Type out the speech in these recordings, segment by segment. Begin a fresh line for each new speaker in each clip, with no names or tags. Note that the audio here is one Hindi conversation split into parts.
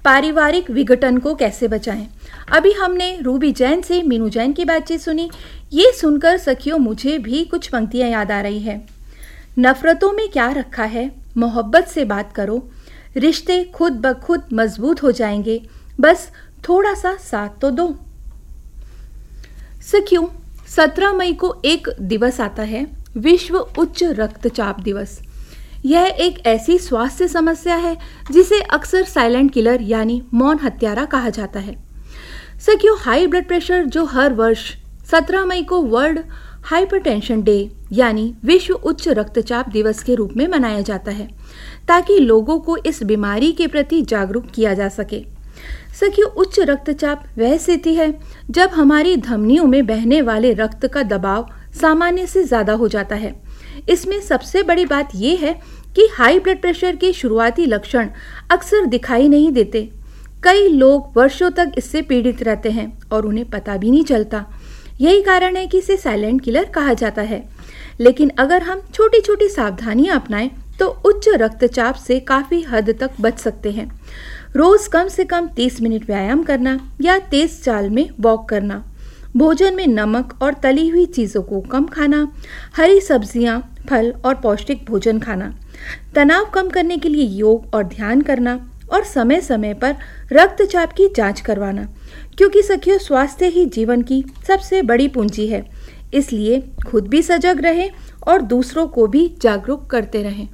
पारिवारिक विघटन को कैसे बचाएं। अभी हमने रूबी जैन से मीनू जैन की बातचीत सुनी। ये सुनकर सखियों मुझे भी कुछ पंक्तियां याद आ रही है। नफरतों में क्या रखा है, मोहब्बत से बात करो, रिश्ते खुद ब खुद मजबूत हो जाएंगे, बस थोड़ा सा साथ तो दो। सखियों, 17 मई को एक दिवस आता है, विश्व उच्च रक्तचाप दिवस। यह एक ऐसी स्वास्थ्य समस्या है जिसे अक्सर साइलेंट किलर यानी मौन हत्यारा कहा जाता है। सखियों, हाई ब्लड प्रेशर जो हर वर्ष 17 मई को वर्ल्ड हाइपरटेंशन डे यानी विश्व उच्च रक्तचाप दिवस के रूप में मनाया जाता है, ताकि लोगों को इस बीमारी के प्रति जागरूक किया जा सके। सखियों, उच्च रक्तचाप वह स्थिति है जब हमारी धमनियों में बहने वाले रक्त का दबाव सामान्य से ज्यादा हो जाता है। इसमें सबसे बड़ी बात यह है कि हाई ब्लड प्रेशर के शुरुआती लक्षण अक्सर दिखाई नहीं देते। कई लोग वर्षों तक इससे पीड़ित रहते हैं और उन्हें पता भी नहीं चलता। यही कारण है कि इसे साइलेंट किलर कहा जाता है। लेकिन अगर हम छोटी छोटी सावधानियां अपनाएं तो उच्च रक्तचाप से काफी हद तक बच सकते हैं। रोज कम से कम 30 मिनट व्यायाम करना या तेज चाल में वॉक करना, भोजन में नमक और तली हुई चीज़ों को कम खाना, हरी सब्जियां, फल और पौष्टिक भोजन खाना, तनाव कम करने के लिए योग और ध्यान करना और समय समय पर रक्तचाप की जांच करवाना, क्योंकि सखियों स्वास्थ्य ही जीवन की सबसे बड़ी पूंजी है। इसलिए खुद भी सजग रहें और दूसरों को भी जागरूक करते रहें।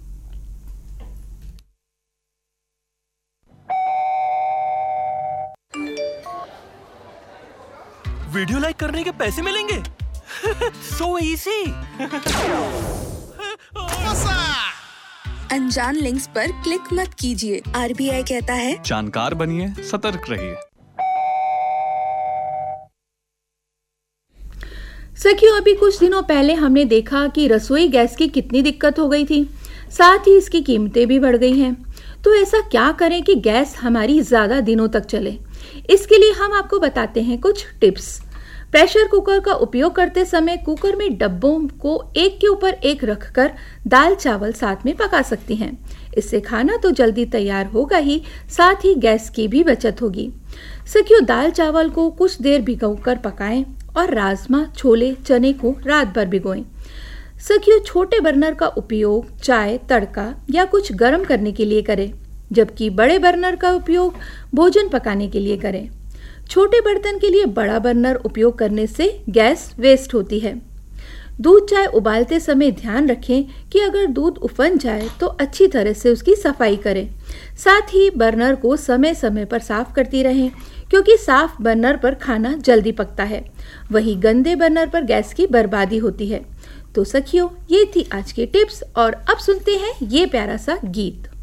वीडियो लाइक करने के पैसे मिलेंगे? So easy.
अनजान लिंक्स पर क्लिक मत कीजिए। आरबीआई कहता है,
जानकार बनिए, सतर्क रहिए।
सखियों, अभी कुछ दिनों पहले हमने देखा कि रसोई गैस की कितनी दिक्कत हो गई थी, साथ ही इसकी कीमतें भी बढ़ गई हैं। तो ऐसा क्या करें कि गैस हमारी ज्यादा दिनों तक चले? इसके लिए हम आपको बताते हैं कुछ टिप्स। प्रेशर कुकर का उपयोग करते समय कुकर में डब्बों को एक के ऊपर एक रखकर दाल चावल साथ में पका सकती हैं। इससे खाना तो जल्दी तैयार होगा ही, साथ ही गैस की भी बचत होगी। सखियों, दाल चावल को कुछ देर भिगोकर पकाएं और राजमा, छोले, चने को रात भर भिगोएं। सखियों, छोटे बर्नर का उपयोग चाय, तड़का या कुछ गर्म करने के लिए करें, जबकि बड़े बर्नर का उपयोग भोजन पकाने के लिए करें। छोटे बर्तन के लिए बड़ा बर्नर उपयोग करने से गैस वेस्ट होती है। दूध चाय उबालते समय ध्यान रखें कि अगर दूध उफन जाए तो अच्छी तरह से उसकी सफाई करें। साथ ही बर्नर को समय समय पर साफ करती रहें, क्योंकि साफ बर्नर पर खाना जल्दी पकता है, वहीं गंदे बर्नर पर गैस की बर्बादी होती है। तो सखियों, ये थी आज की टिप्स और अब सुनते हैं ये प्यारा सा गीत।